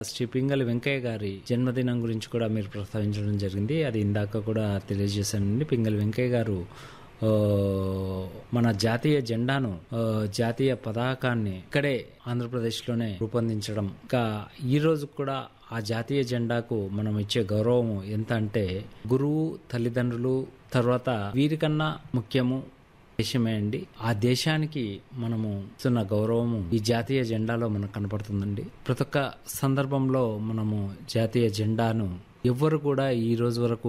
శ్రీ పింగళి వెంకయ్య గారి జన్మదినం గురించి కూడా మీరు ప్రస్తావించడం జరిగింది. అది ఇందాక కూడా తెలియజేశానండి. పింగళి వెంకయ్య గారు మన జాతీయ జెండాను, జాతీయ పతాకాన్ని ఇక్కడే ఆంధ్రప్రదేశ్లోనే రూపొందించడం, ఇంకా ఈ రోజు కూడా ఆ జాతీయ జెండాకు మనం ఇచ్చే గౌరవం ఎంత అంటే, గురువు, తల్లిదండ్రులు తర్వాత వీరికన్నా ముఖ్యము దేశమే అండి. ఆ దేశానికి మనము ఇస్తున్న గౌరవము ఈ జాతీయ జెండాలో మనకు కనపడుతుందండి. ప్రతి ఒక్క సందర్భంలో మనము జాతీయ జెండాను ఎవ్వరు కూడా ఈ రోజు వరకు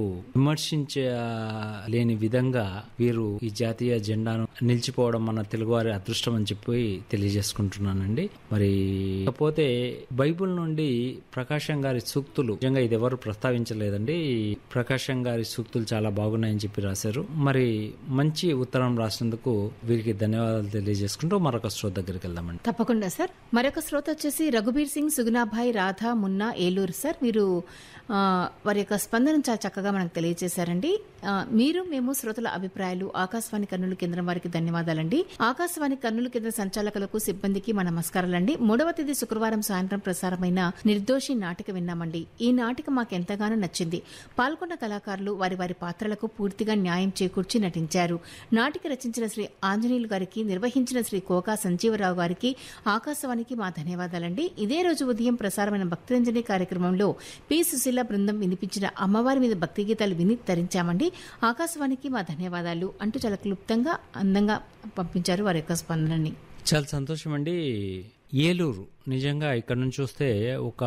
విమర్శించలేని విధంగా వీరు ఈ జాతీయ జెండాను నిలిచిపోవడం మన తెలుగువారి అదృష్టం అని చెప్పి తెలియజేసుకుంటున్నానండి. మరి కాకపోతే బైబిల్ నుండి ప్రకాశం గారి సూక్తులు, నిజంగా ఇది ఎవరు ప్రస్తావించలేదండి. ప్రకాశం గారి సూక్తులు చాలా బాగున్నాయని చెప్పి రాశారు. మరి మంచి ఉత్తరం రాసినందుకు వీరికి ధన్యవాదాలు తెలియజేసుకుంటూ మరొక శ్రోత దగ్గరికి వెళ్దామండి. తప్పకుండా సార్. మరొక శ్రోత వచ్చేసి రఘుబీర్ సింగ్, సుగుణాభాయ్, రాధా, మున్నా, ఏలూరు సార్. మీరు వారి యొక్క స్పందన చాలా చక్కగా మనకు తెలియజేశారండి. మీరు మేము శ్రోతల అభిప్రాయాలు ఆకాశవాణి కర్నూలు కేంద్రం వారికి ధన్యవాదాలండి. ఆకాశవాణి కర్నూలు కేంద్ర సంచాలకులకు, సిబ్బందికి మా నమస్కారాలండి. 3వ తేదీ శుక్రవారం సాయంత్రం ప్రసారమైన నిర్దోషి నాటిక విన్నామండి. ఈ నాటిక మాకెంతగానో నచ్చింది. పాల్గొన్న కళాకారులు వారి వారి పాత్రలకు పూర్తిగా న్యాయం చేకూర్చి నటించారు. నాటిక రచించిన శ్రీ ఆంజనేయులు గారికి, నిర్వహించిన శ్రీ కోకా సంజీవరావు గారికి, ఆకాశవాణికి మా ధన్యవాదాలండి. ఇదే రోజు ఉదయం ప్రసారమైన భక్తిరంజని కార్యక్రమంలో పి సుశీల బృందం వినిపించిన అమ్మవారి మీద భక్తి గీతాలు విని తరించామండి. ఆకాశవాణికి మా ధన్యవాదాలు అంటూ చాలా క్లుప్తంగా, అందంగా పంపించారు వారి యొక్క స్పందనని. చాలా సంతోషం అండి. ఏలూరు నిజంగా ఇక్కడ నుంచి చూస్తే ఒక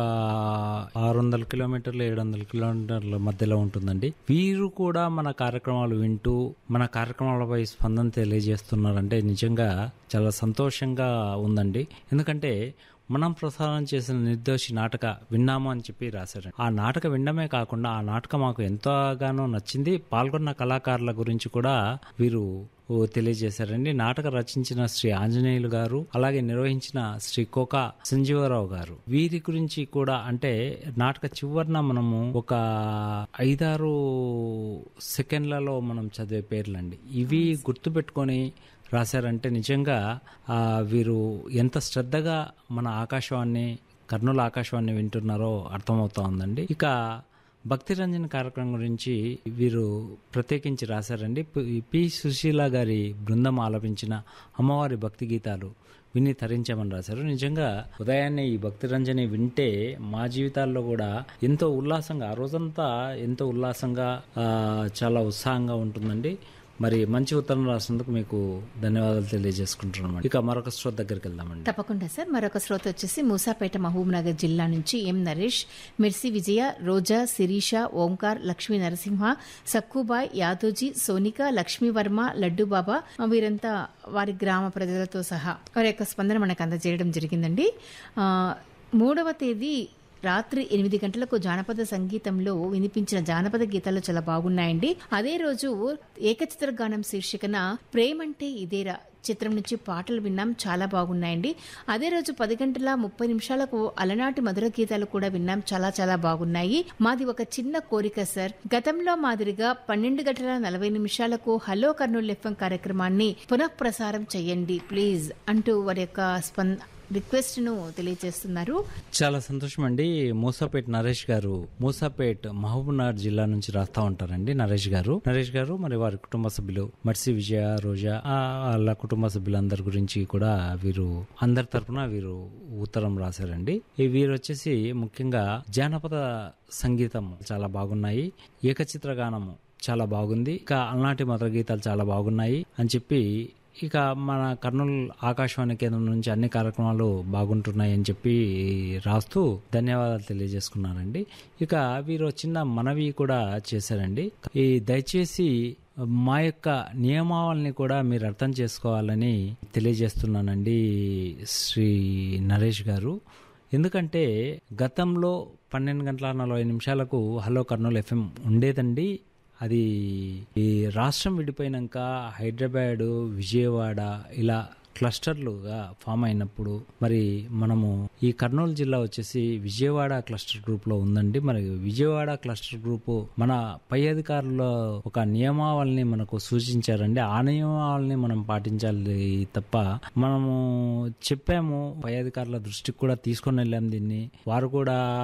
600 కిలోమీటర్లు 700 కిలోమీటర్ల మధ్యలో ఉంటుందండి. వీరు కూడా మన కార్యక్రమాలు వింటూ మన కార్యక్రమాలపై స్పందన తెలియజేస్తున్నారంటే నిజంగా చాలా సంతోషంగా ఉందండి. ఎందుకంటే మనం ప్రసారం చేసిన నిర్దోషి నాటక విన్నాము అని చెప్పి రాశారు. ఆ నాటక వినడమే కాకుండా ఆ నాటక మాకు ఎంతగానో నచ్చింది. పాల్గొన్న కళాకారుల గురించి కూడా వీరు తెలియజేశారండి. నాటక రచించిన శ్రీ ఆంజనేయులు గారు, అలాగే నిర్వహించిన శ్రీ కోకా సంజీవరావు గారు, వీరి గురించి కూడా, అంటే నాటక చివరన మనము ఒక 5-6 సెకండ్లలో మనం చదివే పేర్లండి. ఇవి గుర్తుపెట్టుకొని రాశారంటే నిజంగా వీరు ఎంత శ్రద్ధగా మన ఆకాశవాణి, కర్నూలు ఆకాశవాణి వింటున్నారో అర్థమవుతా ఉందండి. ఇక భక్తి రంజన్ కార్యక్రమం గురించి వీరు ప్రత్యేకించి రాశారండి. పి సుశీల గారి బృందం ఆలపించిన అమ్మవారి భక్తి గీతాలు విని తరించామని రాశారు. నిజంగా ఉదయాన్నే ఈ భక్తి రంజని వింటే మా జీవితాల్లో కూడా ఎంతో ఉల్లాసంగా, ఆ రోజంతా ఎంతో ఉల్లాసంగా, చాలా ఉత్సాహంగా ఉంటుందండి. మరి మంచి ఉత్తరం రాసినందుకు మీకు ధన్యవాదాలు తెలియజేసుకుంటున్నాం. ఇక మరొక శ్రోత దగ్గరికి వెళ్దామండి. తప్పకుండా సార్. మరొక శ్రోత వచ్చేసి మూసాపేట, మహబూబ్ నగర్ జిల్లా నుంచి ఎం నరేష్, మిర్సి విజయ, రోజా, శిరీష, ఓంకార్, లక్ష్మీ నరసింహ, సక్కుబాయ్, యాదోజీ, సోనిక, లక్ష్మీవర్మ, లడ్డూబాబా, వీరంతా వారి గ్రామ ప్రజలతో సహా వారి యొక్క స్పందన మనకు అందజేయడం జరిగిందండి. 3వ తేదీ రాత్రి 8 గంటలకు జానపద సంగీతంలో వినిపించిన జానపద గీతాలు చాలా బాగున్నాయండి. అదే రోజు ఏకచిత్ర గానం శీర్షికన ప్రేమంటే ఇదేరా చిత్రం నుంచి పాటలు విన్నాం, చాలా బాగున్నాయండి. అదే రోజు 10:30 అలనాటి మధుర గీతాలు కూడా విన్నాం, చాలా చాలా బాగున్నాయి. మాది ఒక చిన్న కోరిక సార్, గతంలో మాదిరిగా 12:40 హలో కర్నూలు ఎఫ్ఎం కార్యక్రమాన్ని పునఃప్రసారం చెయ్యండి ప్లీజ్ అంటూ వారి యొక్క రిక్వెస్ట్ ను తెలియజేస్తున్నారు. చాలా సంతోషం అండి. మూసాపేట్ నరేష్ గారు, మూసాపేట్ మహబూబ్నగర్ జిల్లా నుంచి రాస్తా ఉంటారండి నరేష్ గారు. మరి వారి కుటుంబ సభ్యులు మర్సి విజయ, రోజా, వాళ్ళ కుటుంబ సభ్యులందరి గురించి కూడా వీరు అందరి తరపున వీరు ఉత్తరం రాశారండి. వీరు వచ్చేసి ముఖ్యంగా జానపద సంగీతం చాలా బాగున్నాయి, ఏకచిత్ర గానము చాలా బాగుంది, ఇంకా అలనాటి మధుర గీతాలు చాలా బాగున్నాయి అని చెప్పి, ఇక మన కర్నూలు ఆకాశవాణి కేంద్రం నుంచి అన్ని కార్యక్రమాలు బాగుంటున్నాయి అని చెప్పి రాస్తూ ధన్యవాదాలు తెలియజేసుకున్నారండి. ఇక వీరు చిన్న మనవి కూడా చేశారండి. దయచేసి మా యొక్క నియమావళిని కూడా మీరు అర్థం చేసుకోవాలని తెలియజేస్తున్నానండి శ్రీ నరేష్ గారు. ఎందుకంటే గతంలో 12:40 హలో కర్నూలు ఎఫ్ఎం ఉండేదండి. అది ఈ రాష్ట్రం విడిపోయినాక హైదరాబాదు, విజయవాడ ఇలా క్లస్టర్లుగా ఫామ్ అయినప్పుడు మరి మనము ఈ కర్నూలు జిల్లా వచ్చేసి విజయవాడ క్లస్టర్ గ్రూప్ లో ఉందండి. మరి విజయవాడ క్లస్టర్ గ్రూప్ మన పై అధికారుల ఒక నియమావళిని మనకు సూచించారండి. ఆ నియమావళిని మనం పాటించాలి తప్ప మనము చెప్పాము, పై అధికారుల దృష్టికి కూడా తీసుకొని వెళ్ళాము దీన్ని. వారు కూడా